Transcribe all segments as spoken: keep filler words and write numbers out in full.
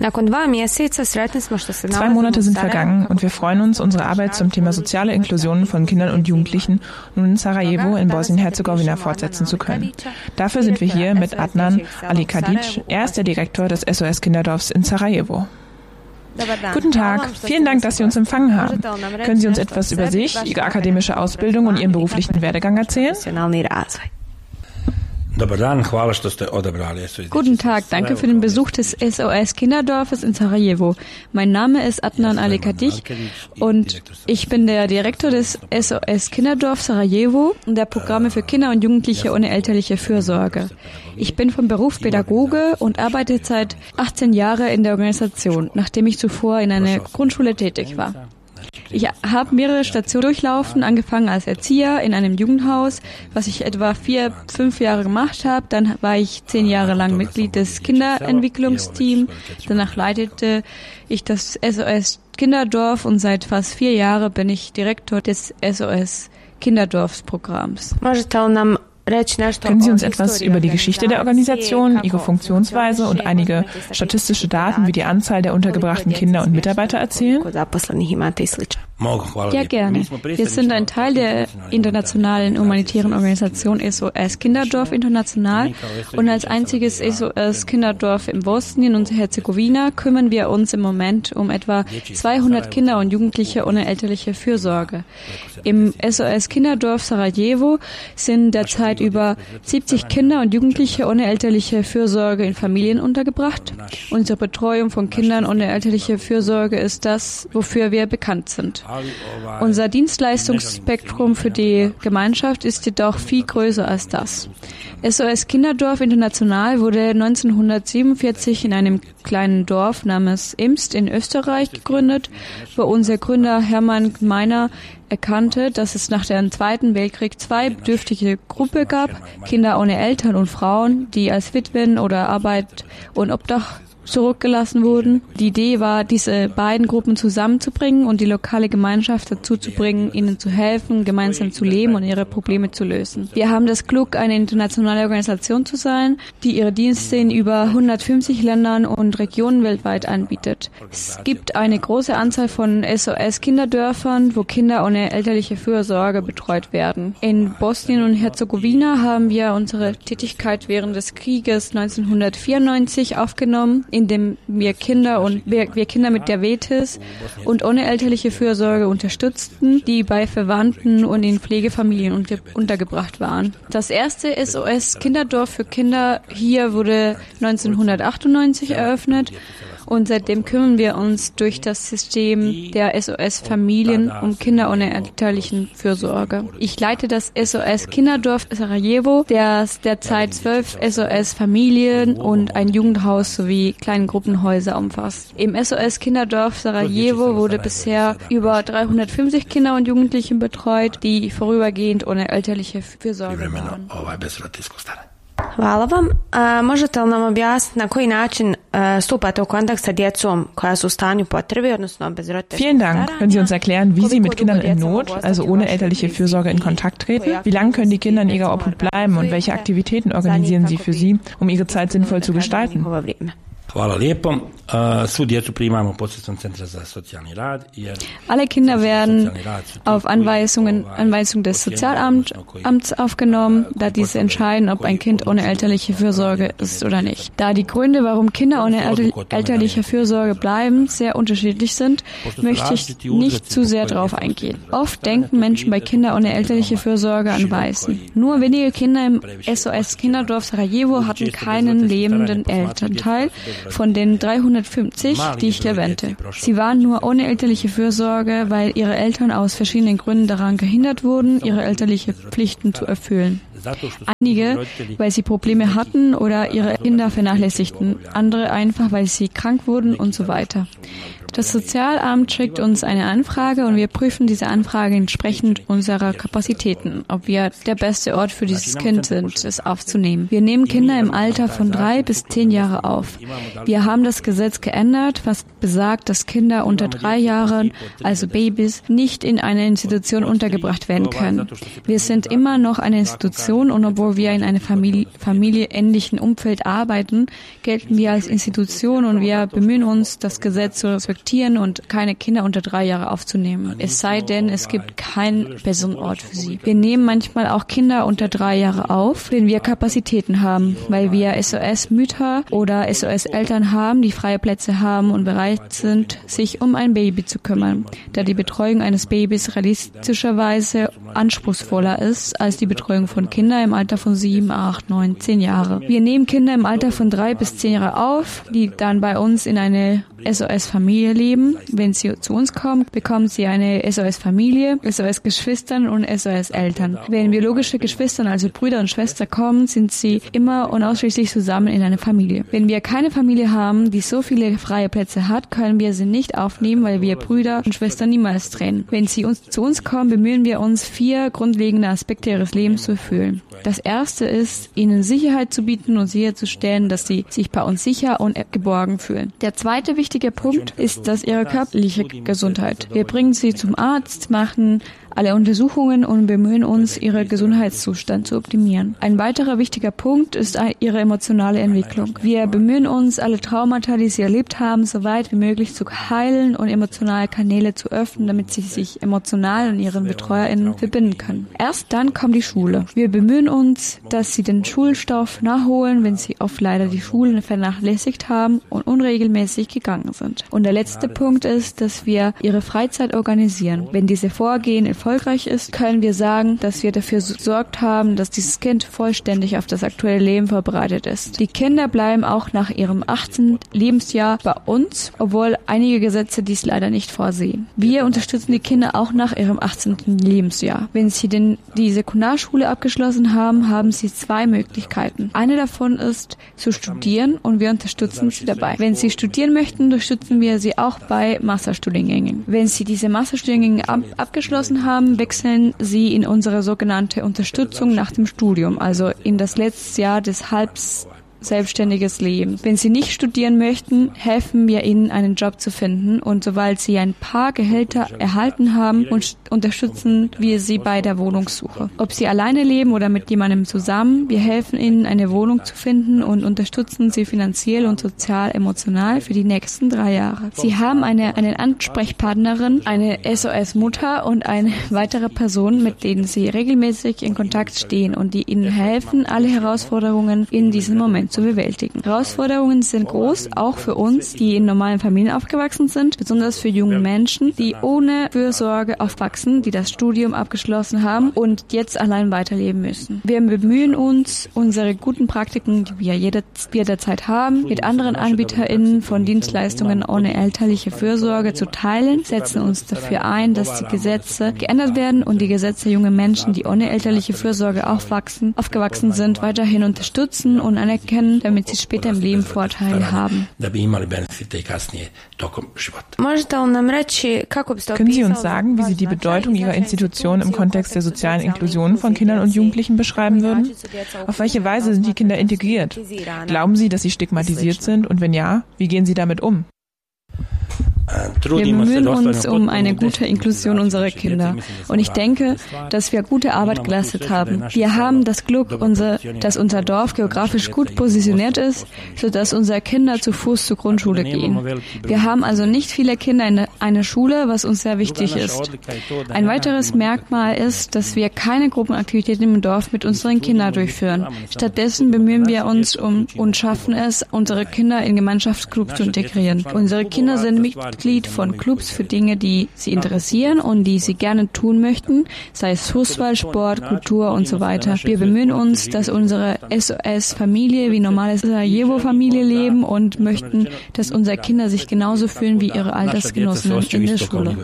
Zwei Monate sind vergangen und wir freuen uns, unsere Arbeit zum Thema soziale Inklusion von Kindern und Jugendlichen nun in Sarajevo in Bosnien-Herzegowina fortsetzen zu können. Dafür sind wir hier mit Adnan Ali Kadic. Er ist der Direktor des S O S Kinderdorfs in Sarajevo. Guten Tag, vielen Dank, dass Sie uns empfangen haben. Können Sie uns etwas über sich, Ihre akademische Ausbildung und Ihren beruflichen Werdegang erzählen? Guten Tag, danke für den Besuch des S O S Kinderdorfes in Sarajevo. Mein Name ist Adnan Ali Kadic und ich bin der Direktor des S O S Kinderdorfs Sarajevo und der Programme für Kinder und Jugendliche ohne elterliche Fürsorge. Ich bin vom Beruf Pädagoge und arbeite seit achtzehn Jahren in der Organisation, nachdem ich zuvor in einer Grundschule tätig war. Ich habe mehrere Stationen durchlaufen, angefangen als Erzieher in einem Jugendhaus, was ich etwa vier, fünf Jahre gemacht habe. Dann war ich zehn Jahre lang Mitglied des Kinderentwicklungsteams. Danach leitete ich das S O S Kinderdorf und seit fast vier Jahren bin ich Direktor des S O S Kinderdorfsprogramms. Können Sie uns etwas über die Geschichte der Organisation, ihre Funktionsweise und einige statistische Daten wie die Anzahl der untergebrachten Kinder und Mitarbeiter erzählen? Ja, gerne. Wir sind ein Teil der internationalen humanitären Organisation S O S Kinderdorf International und als einziges S O S Kinderdorf in Bosnien und Herzegowina kümmern wir uns im Moment um etwa zweihundert Kinder und Jugendliche ohne elterliche Fürsorge. Im S O S Kinderdorf Sarajevo sind derzeit über siebzig Kinder und Jugendliche ohne elterliche Fürsorge in Familien untergebracht. Unsere Betreuung von Kindern ohne elterliche Fürsorge ist das, wofür wir bekannt sind. Unser Dienstleistungsspektrum für die Gemeinschaft ist jedoch viel größer als das. S O S Kinderdorf International wurde neunzehnhundertsiebenundvierzig in einem kleinen Dorf namens Imst in Österreich gegründet, wo unser Gründer Hermann Gmeiner erkannte, dass es nach dem Zweiten Weltkrieg zwei bedürftige Gruppen gab, Kinder ohne Eltern und Frauen, die als Witwen oder Arbeit und Obdach zurückgelassen wurden. Die Idee war, diese beiden Gruppen zusammenzubringen und die lokale Gemeinschaft dazu zu bringen, ihnen zu helfen, gemeinsam zu leben und ihre Probleme zu lösen. Wir haben das Glück, eine internationale Organisation zu sein, die ihre Dienste in über hundertfünfzig Ländern und Regionen weltweit anbietet. Es gibt eine große Anzahl von S O S Kinderdörfern, wo Kinder ohne elterliche Fürsorge betreut werden. In Bosnien und Herzegowina haben wir unsere Tätigkeit während des Krieges neunzehnhundertvierundneunzig aufgenommen, indem wir Kinder und wir, wir Kinder mit Diabetes und ohne elterliche Fürsorge unterstützten, die bei Verwandten und in Pflegefamilien unter, untergebracht waren. Das erste S O S Kinderdorf für Kinder hier wurde neunzehnhundertachtundneunzig eröffnet. Und seitdem kümmern wir uns durch das System der S O S-Familien um Kinder ohne elterlichen Fürsorge. Ich leite das S O S Kinderdorf Sarajevo, das derzeit zwölf S O S-Familien und ein Jugendhaus sowie kleine Gruppenhäuser umfasst. Im S O S Kinderdorf Sarajevo wurde bisher über dreihundertfünfzig Kinder und Jugendliche betreut, die vorübergehend ohne elterliche Fürsorge waren. Hvala vam. Možete li nam objasniti na koji način stupate u kontakt sa djecom koja su u stanju potrebe, odnosno bez roditeljskog Vielen Dank. Können Sie uns erklären, wie Sie mit Kindern in Not, also ohne elterliche Fürsorge, in Kontakt treten? Wie lange können die Kinder in ihrer Obhut bleiben und welche Aktivitäten organisieren Sie für sie, um ihre Zeit sinnvoll zu gestalten? Alle Kinder werden auf Anweisungen, Anweisung des Sozialamts aufgenommen, da diese entscheiden, ob ein Kind ohne elterliche Fürsorge ist oder nicht. Da die Gründe, warum Kinder ohne elterliche Fürsorge bleiben, sehr unterschiedlich sind, möchte ich nicht zu sehr darauf eingehen. Oft denken Menschen bei Kindern ohne elterliche Fürsorge an Waisen. Nur wenige Kinder im S O S Kinderdorf Sarajevo hatten keinen lebenden Elternteil von den dreihundertfünfzig, die ich erwähnte. Sie waren nur ohne elterliche Fürsorge, weil ihre Eltern aus verschiedenen Gründen daran gehindert wurden, ihre elterlichen Pflichten zu erfüllen. Einige, weil sie Probleme hatten oder ihre Kinder vernachlässigten, andere einfach, weil sie krank wurden und so weiter. Das Sozialamt schickt uns eine Anfrage und wir prüfen diese Anfrage entsprechend unserer Kapazitäten, ob wir der beste Ort für dieses Kind sind, es aufzunehmen. Wir nehmen Kinder im Alter von drei bis zehn Jahre auf. Wir haben das Gesetz geändert, was besagt, dass Kinder unter drei Jahren, also Babys, nicht in einer Institution untergebracht werden können. Wir sind immer noch eine Institution, Institution und obwohl wir in einem Familie, familienähnlichen Umfeld arbeiten, gelten wir als Institution und wir bemühen uns, das Gesetz zu respektieren und keine Kinder unter drei Jahre aufzunehmen. Es sei denn, es gibt keinen besseren Ort für sie. Wir nehmen manchmal auch Kinder unter drei Jahre auf, wenn wir Kapazitäten haben, weil wir S O S-Mütter oder S O S-Eltern haben, die freie Plätze haben und bereit sind, sich um ein Baby zu kümmern, da die Betreuung eines Babys realistischerweise anspruchsvoller ist als die Betreuung von Kindern im Alter von sieben, acht, neun, zehn Jahre. Wir nehmen Kinder im Alter von drei bis zehn Jahre auf, die dann bei uns in eine S O S-Familie leben. Wenn sie zu uns kommen, bekommen sie eine S O S-Familie, S O S-Geschwistern und S O S-Eltern. Wenn biologische Geschwister, also Brüder und Schwestern kommen, sind sie immer und ausschließlich zusammen in einer Familie. Wenn wir keine Familie haben, die so viele freie Plätze hat, können wir sie nicht aufnehmen, weil wir Brüder und Schwestern niemals trennen. Wenn sie uns, zu uns kommen, bemühen wir uns, vier grundlegende Aspekte ihres Lebens zu erfüllen. Das erste ist, ihnen Sicherheit zu bieten und sicherzustellen, dass sie sich bei uns sicher und geborgen fühlen. Der zweite wichtige Punkt ist, dass ihre körperliche Gesundheit. Wir bringen sie zum Arzt, machen alle Untersuchungen und bemühen uns, ihren Gesundheitszustand zu optimieren. Ein weiterer wichtiger Punkt ist ihre emotionale Entwicklung. Wir bemühen uns, alle Traumata, die sie erlebt haben, so weit wie möglich zu heilen und emotionale Kanäle zu öffnen, damit sie sich emotional an ihren BetreuerInnen verbinden können. Erst dann kommt die Schule. Wir bemühen uns, dass sie den Schulstoff nachholen, wenn sie oft leider die Schulen vernachlässigt haben und unregelmäßig gegangen sind. Und der letzte Punkt ist, dass wir ihre Freizeit organisieren. Wenn diese Vorgehen erfolgreich ist, können wir sagen, dass wir dafür gesorgt haben, dass dieses Kind vollständig auf das aktuelle Leben vorbereitet ist. Die Kinder bleiben auch nach ihrem achtzehnten Lebensjahr bei uns, obwohl einige Gesetze dies leider nicht vorsehen. Wir unterstützen die Kinder auch nach ihrem achtzehnten Lebensjahr. Wenn sie denn die Sekundarschule abgeschlossen haben, haben sie zwei Möglichkeiten. Eine davon ist, zu studieren und wir unterstützen sie dabei. Wenn sie studieren möchten, unterstützen wir sie auch bei Masterstudiengängen. Wenn sie diese Masterstudiengänge ab- abgeschlossen haben, wechseln sie in unsere sogenannte Unterstützung nach dem Studium, also in das letzte Jahr des Halbs selbstständiges Leben. Wenn sie nicht studieren möchten, helfen wir ihnen, einen Job zu finden und sobald sie ein paar Gehälter erhalten haben, unterstützen wir sie bei der Wohnungssuche. Ob sie alleine leben oder mit jemandem zusammen, wir helfen ihnen, eine Wohnung zu finden und unterstützen sie finanziell und sozial emotional für die nächsten drei Jahre. Sie haben eine, eine Ansprechpartnerin, eine S O S-Mutter und eine weitere Person, mit denen sie regelmäßig in Kontakt stehen und die ihnen helfen, alle Herausforderungen in diesem Moment zu bewältigen. Herausforderungen sind groß, auch für uns, die in normalen Familien aufgewachsen sind, besonders für junge Menschen, die ohne Fürsorge aufwachsen, die das Studium abgeschlossen haben und jetzt allein weiterleben müssen. Wir bemühen uns, unsere guten Praktiken, die wir jederzeit haben, mit anderen AnbieterInnen von Dienstleistungen ohne elterliche Fürsorge zu teilen, setzen uns dafür ein, dass die Gesetze geändert werden und die Gesetze junge Menschen, die ohne elterliche Fürsorge aufwachsen, aufgewachsen sind, weiterhin unterstützen und anerkennen, damit sie später im Leben Vorteile haben. Können Sie uns sagen, wie Sie die Bedeutung Ihrer Institution im Kontext der sozialen Inklusion von Kindern und Jugendlichen beschreiben würden? Auf welche Weise sind die Kinder integriert? Glauben Sie, dass sie stigmatisiert sind? Und wenn ja, wie gehen Sie damit um? Wir bemühen uns um eine gute Inklusion unserer Kinder. Und ich denke, dass wir gute Arbeit geleistet haben. Wir haben das Glück, unser, dass unser Dorf geografisch gut positioniert ist, sodass unsere Kinder zu Fuß zur Grundschule gehen. Wir haben also nicht viele Kinder in einer Schule, was uns sehr wichtig ist. Ein weiteres Merkmal ist, dass wir keine Gruppenaktivitäten im Dorf mit unseren Kindern durchführen. Stattdessen bemühen wir uns um und schaffen es, unsere Kinder in Gemeinschaftsclubs zu integrieren. Unsere Kinder sind Mitglied von Clubs für Dinge, die sie interessieren und die sie gerne tun möchten, sei es Fußball, Sport, Kultur und so weiter. Wir bemühen uns, dass unsere S O S-Familie wie normale Sarajevo-Familie leben und möchten, dass unsere Kinder sich genauso fühlen wie ihre Altersgenossinnen in der Schule.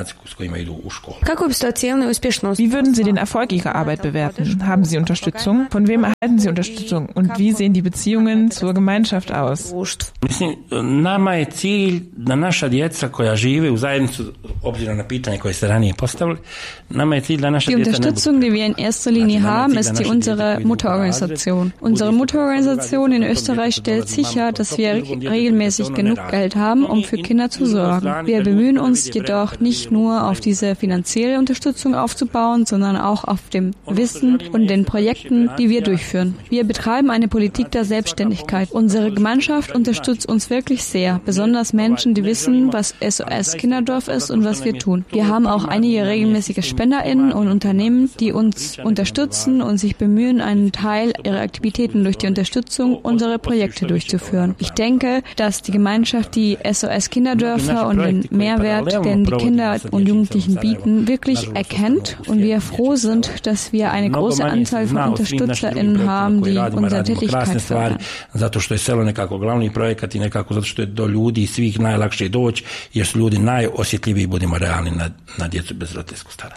Wie würden Sie den Erfolg Ihrer Arbeit bewerten? Haben Sie Unterstützung? Von wem erhalten Sie Unterstützung? Und wie sehen die Beziehungen zur Gemeinschaft aus? djeca koja žive u zajednicu, obzirom na pitanje koje ste ranije postavili, nama je cilj da naša Die djeca Unterstützung, die wir in erster Linie haben, ist die unsere Mutterorganisation. Unsere Mutterorganisation in Österreich stellt sicher, dass wir regelmäßig genug Geld haben, um für Kinder zu sorgen. Wir bemühen uns jedoch nicht nur auf diese finanzielle Unterstützung aufzubauen, sondern auch auf dem Wissen und den Projekten, die wir durchführen. Wir betreiben eine Politik der Selbstständigkeit. Unsere Gemeinschaft unterstützt uns wirklich sehr, besonders Menschen, die wissen, was S O S Kinderdorf ist und was wir tun. Wir haben auch einige regelmäßige SpenderInnen und Unternehmen, die uns unterstützen und sich bemühen, einen Teil ihrer Aktivitäten durch die Unterstützung unserer Projekte durchzuführen. Ich denke, dass die Gemeinschaft die S O S Kinderdörfer und den Mehrwert, den die Kinder und Jugendlichen bieten, wirklich erkennt und wir froh sind, dass wir eine große Anzahl von UnterstützerInnen haben, die unsere Tätigkeit fördern. Zato što je selo nekako glavni projekat i nekako zato što je do ljudi svih najlakše doći, jer su ljudi najosjetljiviji, budimo realni, na, na djecu bez roditeljskog staranja.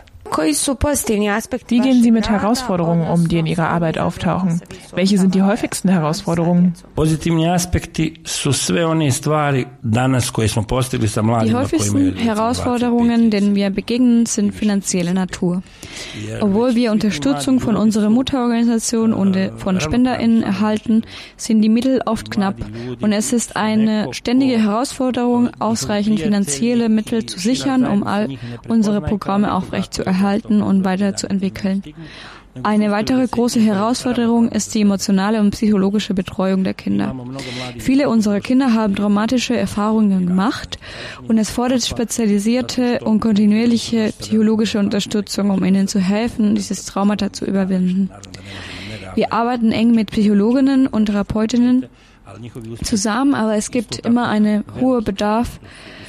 Wie gehen Sie mit Herausforderungen um, die in Ihrer Arbeit auftauchen? Welche sind die häufigsten Herausforderungen? Pozitivni aspekti su sve one stvari danas koje smo postigli sa mladima. Die häufigsten Herausforderungen, denen wir begegnen, sind finanzielle Natur. Obwohl wir Unterstützung von unserer Mutterorganisation und von SpenderInnen erhalten, sind die Mittel oft knapp und es ist eine ständige Herausforderung, ausreichend finanzielle Mittel zu sichern, um all unsere Programme aufrechtzuerhalten und weiterzuentwickeln. Eine weitere große Herausforderung ist die emotionale und psychologische Betreuung der Kinder. Viele unserer Kinder haben traumatische Erfahrungen gemacht und es fordert spezialisierte und kontinuierliche psychologische Unterstützung, um ihnen zu helfen, dieses Traumata zu überwinden. Wir arbeiten eng mit Psychologinnen und Therapeutinnen zusammen, aber es gibt immer einen hohen Bedarf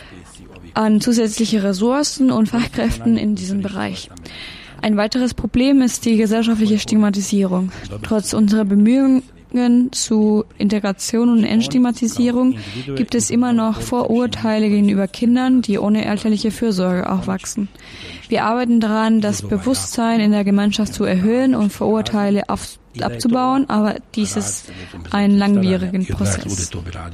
an zusätzliche Ressourcen und Fachkräften in diesem Bereich. Ein weiteres Problem ist die gesellschaftliche Stigmatisierung. Trotz unserer Bemühungen zu Integration und Entstigmatisierung gibt es immer noch Vorurteile gegenüber Kindern, die ohne elterliche Fürsorge aufwachsen. Wir arbeiten daran, das Bewusstsein in der Gemeinschaft zu erhöhen und Vorurteile auf, abzubauen, aber dies ist ein langwieriger Prozess.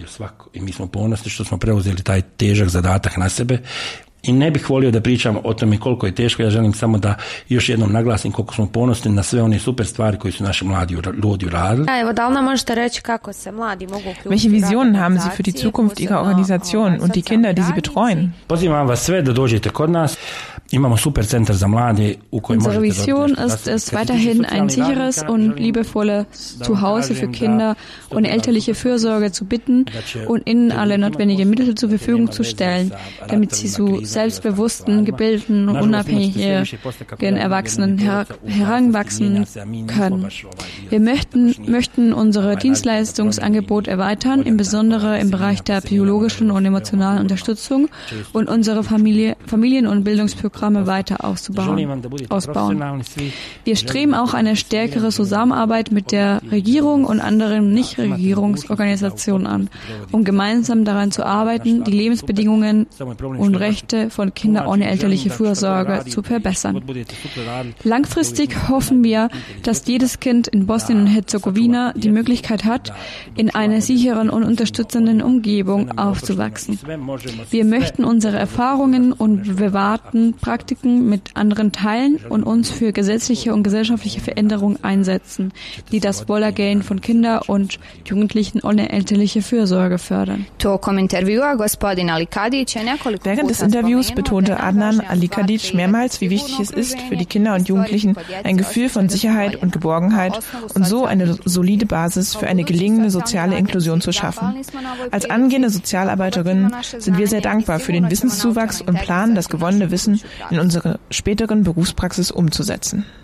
I ne bih volio da pričam o tome koliko je teško, ja želim samo da još jednom naglasim koliko smo ponosni na sve one super stvari koje su naši mladi ljudi uradili. Evo, da li nam možete reći kako se mladi mogu uključiti? Welche Visionen haben Sie für die Zukunft Ihrer Organisation und die Kinder, die Sie betreuen? Pozivam vas sve da dođete kod nas. Imamo super Center za mlade u kojem Unsere Vision ist es, weiterhin ein sicheres und liebevolles Zuhause für Kinder und elterliche Fürsorge zu bieten und ihnen alle notwendigen Mittel zur Verfügung zu stellen, damit sie zu selbstbewussten, gebildeten und unabhängigen Erwachsenen her heranwachsen können. Wir möchten, möchten unsere Dienstleistungsangebot erweitern, insbesondere im Bereich der psychologischen und emotionalen Unterstützung und unsere Familie, Familien- und Bildungsprogramme weiter auszubauen, ausbauen. Wir streben auch eine stärkere Zusammenarbeit mit der Regierung und anderen Nichtregierungsorganisationen an, um gemeinsam daran zu arbeiten, die Lebensbedingungen und Rechte von Kindern ohne elterliche Fürsorge zu verbessern. Langfristig hoffen wir, dass jedes Kind in Bosnien und Herzegowina die Möglichkeit hat, in einer sicheren und unterstützenden Umgebung aufzuwachsen. Wir möchten unsere Erfahrungen und bewährten Praktiken mit anderen teilen und uns für gesetzliche und gesellschaftliche Veränderungen einsetzen, die das Wohlergehen von Kindern und Jugendlichen ohne elterliche Fürsorge fördern. Während des Interviews betonte Adnan Alikadic mehrmals, wie wichtig es ist, für die Kinder und Jugendlichen ein Gefühl von Sicherheit und Geborgenheit und so eine solide Basis für eine gelingende soziale Inklusion zu schaffen. Als angehende Sozialarbeiterinnen sind wir sehr dankbar für den Wissenszuwachs und planen, das gewonnene Wissen in unsere späteren Berufspraxis umzusetzen.